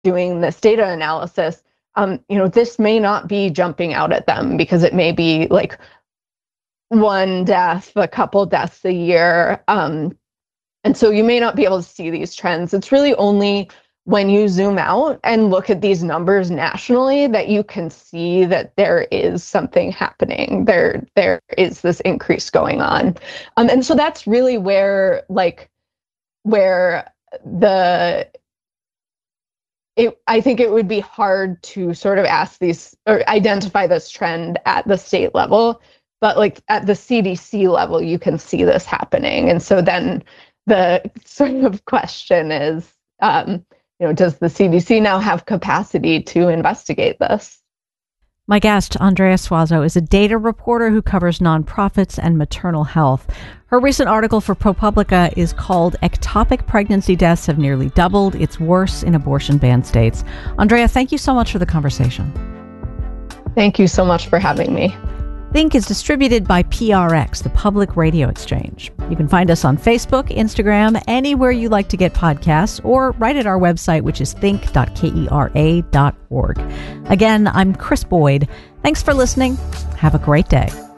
doing this data analysis, this may not be jumping out at them because it may be like one death, a couple deaths a year. And so you may not be able to see these trends. It's really only when you zoom out and look at these numbers nationally that you can see that there is something happening. There is this increase going on. And so that's really where I think it would be hard to sort of ask these or identify this trend at the state level, but like at the CDC level, you can see this happening. And so then the sort of question is, does the CDC now have capacity to investigate this? My guest, Andrea Suazo, is a data reporter who covers nonprofits and maternal health. Her recent article for ProPublica is called Ectopic Pregnancy Deaths Have Nearly Doubled. It's Worse in Abortion-Banned States. Andrea, thank you so much for the conversation. Thank you so much for having me. Think is distributed by PRX, the Public Radio Exchange. You can find us on Facebook, Instagram, anywhere you like to get podcasts, or right at our website, which is think.kera.org. Again, I'm Chris Boyd. Thanks for listening. Have a great day.